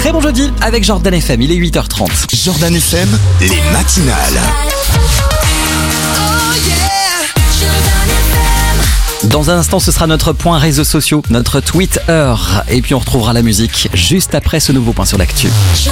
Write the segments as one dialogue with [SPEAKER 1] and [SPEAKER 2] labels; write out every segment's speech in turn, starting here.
[SPEAKER 1] Très bon jeudi avec Jordan FM, il est 8h30.
[SPEAKER 2] Jordan FM, les matinales.
[SPEAKER 1] Dans un instant, ce sera notre point réseaux sociaux, notre tweet heure. Et puis on retrouvera la musique juste après ce nouveau point sur l'actu.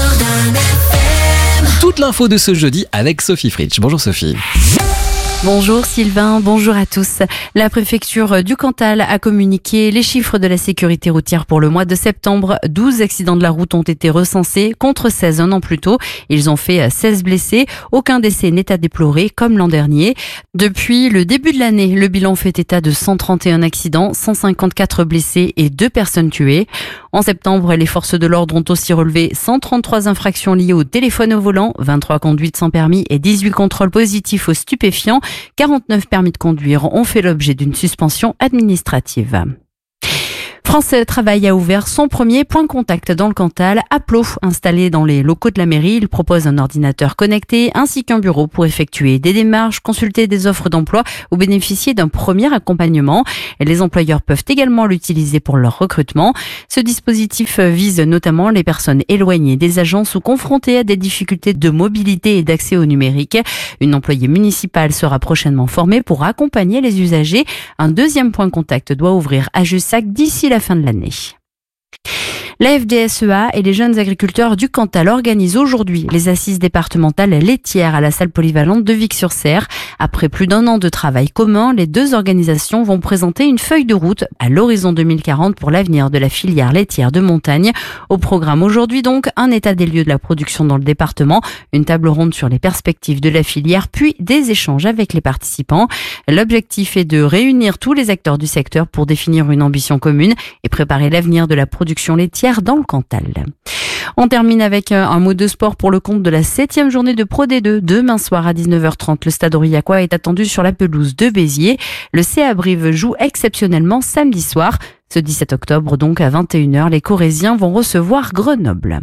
[SPEAKER 1] Toute l'info de ce jeudi avec Sophie Fritsch. Bonjour Sophie.
[SPEAKER 3] Bonjour Sylvain, bonjour à tous. La préfecture du Cantal a communiqué les chiffres de la sécurité routière pour le mois de septembre. 12 accidents de la route ont été recensés contre 16 un an plus tôt. Ils ont fait 16 blessés. Aucun décès n'est à déplorer comme l'an dernier. Depuis le début de l'année, le bilan fait état de 131 accidents, 154 blessés et 2 personnes tuées. En septembre, les forces de l'ordre ont aussi relevé 133 infractions liées au téléphone au volant, 23 conduites sans permis et 18 contrôles positifs aux stupéfiants. 49 permis de conduire ont fait l'objet d'une suspension administrative. France Travail a ouvert son premier point contact dans le Cantal à Plot. Installé dans les locaux de la mairie, il propose un ordinateur connecté ainsi qu'un bureau pour effectuer des démarches, consulter des offres d'emploi ou bénéficier d'un premier accompagnement. Les employeurs peuvent également l'utiliser pour leur recrutement. Ce dispositif vise notamment les personnes éloignées des agences ou confrontées à des difficultés de mobilité et d'accès au numérique. Une employée municipale sera prochainement formée pour accompagner les usagers. Un deuxième point contact doit ouvrir à Jussac d'ici la fin de l'année. La FDSEA et les jeunes agriculteurs du Cantal organisent aujourd'hui les assises départementales laitières à la salle polyvalente de Vic-sur-Cère. Après plus d'un an de travail commun, les deux organisations vont présenter une feuille de route à l'horizon 2040 pour l'avenir de la filière laitière de montagne. Au programme aujourd'hui donc, un état des lieux de la production dans le département, une table ronde sur les perspectives de la filière, puis des échanges avec les participants. L'objectif est de réunir tous les acteurs du secteur pour définir une ambition commune et préparer l'avenir de la production laitière dans le Cantal. On termine avec un mot de sport pour le compte de la 7e journée de Pro D2. Demain soir à 19h30, le Stade Aurillacois est attendu sur la pelouse de Béziers. Le CA Brive joue exceptionnellement samedi soir. Ce 17 octobre, donc à 21h, les Corésiens vont recevoir Grenoble.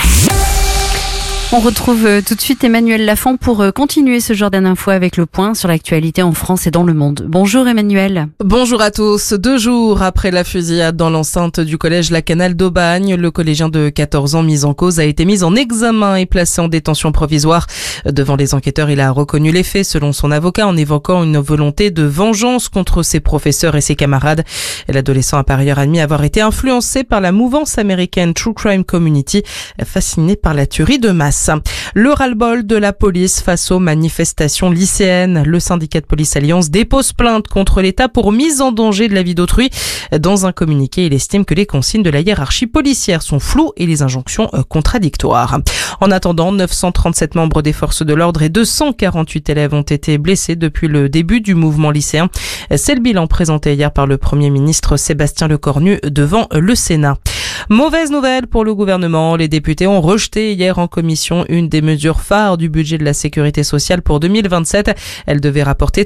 [SPEAKER 3] On retrouve tout de suite Emmanuel Lafont pour continuer ce Jordan Info avec le point sur l'actualité en France et dans le monde. Bonjour Emmanuel.
[SPEAKER 4] Bonjour à tous. 2 jours après la fusillade dans l'enceinte du collège La Canale d'Aubagne, le collégien de 14 ans mis en cause a été mis en examen et placé en détention provisoire. Devant les enquêteurs, il a reconnu les faits selon son avocat en évoquant une volonté de vengeance contre ses professeurs et ses camarades. L'adolescent a par ailleurs admis avoir été influencé par la mouvance américaine True Crime Community, fasciné par la tuerie de masse. Le ras-le-bol de la police face aux manifestations lycéennes. Le syndicat de police Alliance dépose plainte contre l'État pour mise en danger de la vie d'autrui. Dans un communiqué, il estime que les consignes de la hiérarchie policière sont floues et les injonctions contradictoires. En attendant, 937 membres des forces de l'ordre et 248 élèves ont été blessés depuis le début du mouvement lycéen. C'est le bilan présenté hier par le Premier ministre Sébastien Lecornu devant le Sénat. Mauvaise nouvelle pour le gouvernement. Les députés ont rejeté hier en commission une des mesures phares du budget de la sécurité sociale pour 2027. Elle devait rapporter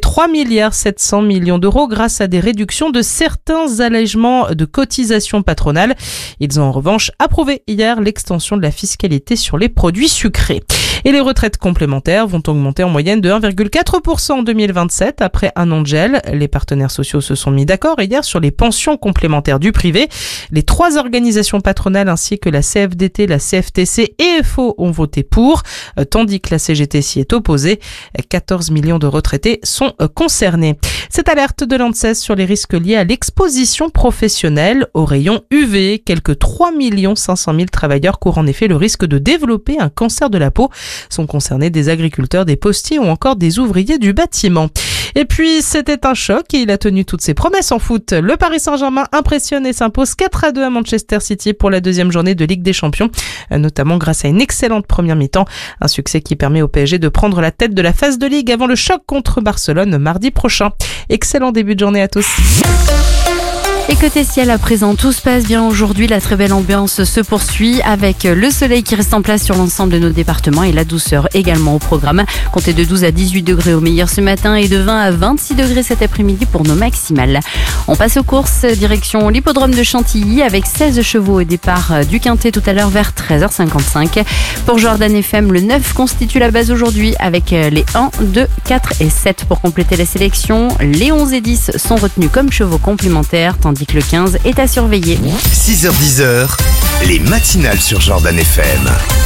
[SPEAKER 4] 3,7 milliards d'euros grâce à des réductions de certains allègements de cotisations patronales. Ils ont en revanche approuvé hier l'extension de la fiscalité sur les produits sucrés. Et les retraites complémentaires vont augmenter en moyenne de 1,4% en 2027 après un an de gel. Les partenaires sociaux se sont mis d'accord hier sur les pensions complémentaires du privé. Les 3 organisations patronales ainsi que la CFDT, la CFTC et FO ont voté pour, tandis que la CGT s'y est opposée. 14 millions de retraités sont concernés. Cette alerte de l'ANSES sur les risques liés à l'exposition professionnelle au rayon UV. Quelques 3 500 000 travailleurs courent en effet le risque de développer un cancer de la peau. Sont concernés des agriculteurs, des postiers ou encore des ouvriers du bâtiment. Et puis, c'était un choc et il a tenu toutes ses promesses en foot. Le Paris Saint-Germain impressionne et s'impose 4-2 à Manchester City pour la 2e journée de Ligue des Champions, notamment grâce à une excellente première mi-temps. Un succès qui permet au PSG de prendre la tête de la phase de Ligue avant le choc contre Barcelone mardi prochain. Excellent début de journée à tous.
[SPEAKER 3] Et côté ciel à présent, tout se passe bien aujourd'hui. La très belle ambiance se poursuit avec le soleil qui reste en place sur l'ensemble de nos départements et la douceur également au programme. Comptez de 12 à 18 degrés au meilleur ce matin et de 20 à 26 degrés cet après-midi pour nos maximales. On passe aux courses, direction l'hippodrome de Chantilly avec 16 chevaux au départ du Quintet tout à l'heure vers 13h55. Pour Jordan FM, le 9 constitue la base aujourd'hui avec les 1, 2, 4 et 7 pour compléter la sélection. Les 11 et 10 sont retenus comme chevaux complémentaires, tandis que le 15 est à surveiller.
[SPEAKER 2] 6h-10h, les matinales sur Jordan FM.